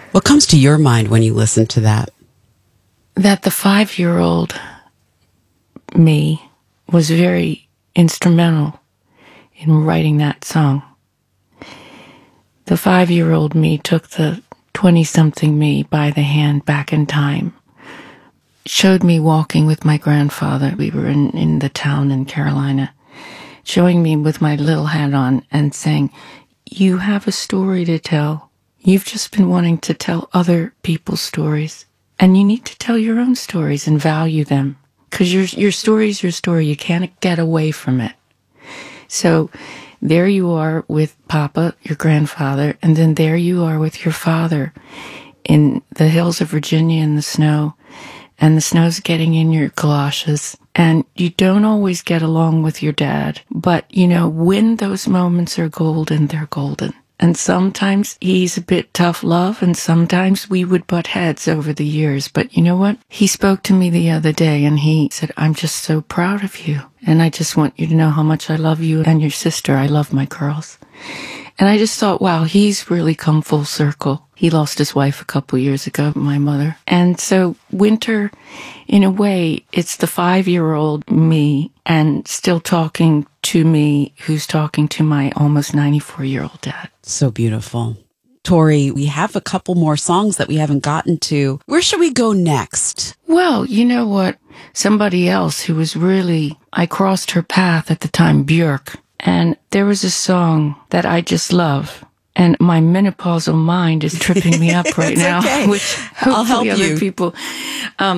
What comes to your mind when you listen to that? That the 5-year-old me was very instrumental in writing that song. The 5-year-old me took the 20-something me by the hand back in time, showed me walking with my grandfather. We were in the town in Carolina, showing me with my little hat on and saying, you have a story to tell. You've just been wanting to tell other people's stories, and you need to tell your own stories and value them, because your story's your story. You can't get away from it. So there you are with Papa, your grandfather, and then there you are with your father in the hills of Virginia in the snow, and the snow's getting in your galoshes, and you don't always get along with your dad. But, when those moments are golden, they're golden. And sometimes he's a bit tough love, and sometimes we would butt heads over the years. But you know what? He spoke to me the other day, and he said, I'm just so proud of you. And I just want you to know how much I love you and your sister. I love my girls. And I just thought, wow, he's really come full circle. He lost his wife a couple years ago, my mother. And so Winter, in a way, it's the 5-year-old me and still talking to me who's talking to my almost 94-year-old dad. So beautiful. Tori, we have a couple more songs that we haven't gotten to. Where should we go next? Well, you know what? Somebody else who was really, I crossed her path at the time, Björk. And there was a song that I just love. And my menopausal mind is tripping me up right now, okay. Which hopefully I'll help other you. People.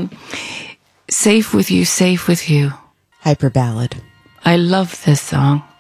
Safe with you, safe with you. Hyper ballad. I love this song.